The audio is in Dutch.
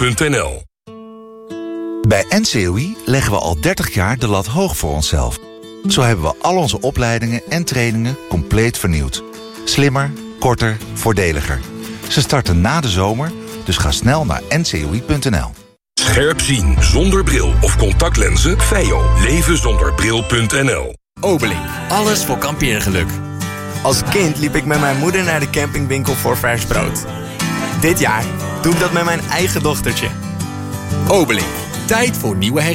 ncoi.nl. Bij NCOI leggen we al 30 jaar de lat hoog voor onszelf. Zo hebben we al onze opleidingen en trainingen compleet vernieuwd. Slimmer, korter, voordeliger. Ze starten na de zomer, dus ga snel naar ncoi.nl. Scherp zien zonder bril of contactlenzen? Feio. Levenzonderbril.nl. Obeling. Alles voor kampeergeluk. Als kind liep ik met mijn moeder naar de campingwinkel voor vers brood. Dit jaar doe ik dat met mijn eigen dochtertje. Obeling. Tijd voor nieuwe